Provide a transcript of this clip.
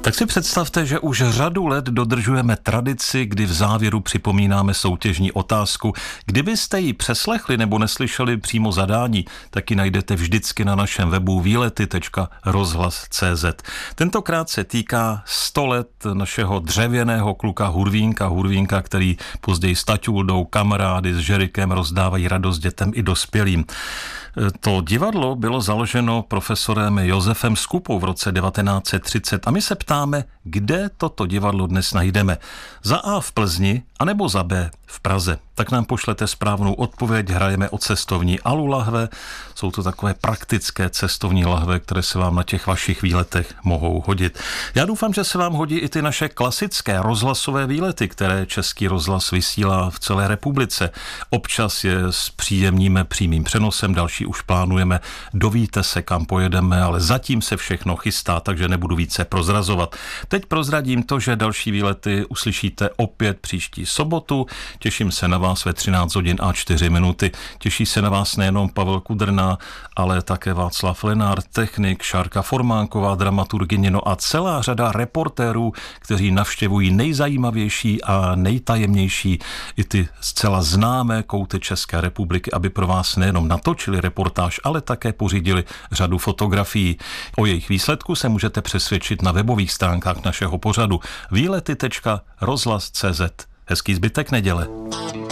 Tak si představte, že už řadu let dodržujeme tradici, kdy v závěru připomínáme soutěžní otázku. Kdybyste ji přeslechli nebo neslyšeli přímo zadání, tak ji najdete vždycky na našem webu výlety.rozhlas.cz. Tentokrát se týká 100 let našeho dřevěného kluka Hurvínka, který později s Taťuldou, kamarády s Žerikem rozdávají radost dětem i dospělým. To divadlo bylo založeno profesorem Josefem Skupou v roce 1930 a my se ptáme, kde toto divadlo dnes najdeme. Za A v Plzni, anebo za B v Praze. Tak nám pošlete správnou odpověď, hrajeme o cestovní alulahve. Jsou to takové praktické cestovní lahve, které se vám na těch vašich výletech mohou hodit. Já doufám, že se vám hodí i ty naše klasické rozhlasové výlety, které Český rozhlas vysílá v celé republice. Občas je zpříjemníme přímým přenosem, další už plánujeme. Dovíte se, kam pojedeme, ale zatím se všechno chystá, takže nebudu více prozrazovat. Teď prozradím to, že další výlety uslyšíte opět příští sobotu. Těším se na vás ve 13 hodin a 4 minuty. Těší se na vás nejenom Pavel Kudrna, ale také Václav Lenár, technik, Šárka Formánková, dramaturgyně, no a celá řada reportérů, kteří navštěvují nejzajímavější a nejtajemnější i ty zcela známé kouty České republiky, aby pro vás nejenom natočili reportáž, ale také pořídili řadu fotografií. O jejich výsledku se můžete přesvědčit na webových stránkách našeho pořadu výlety.rozhlas.cz. Hezký zbytek neděle.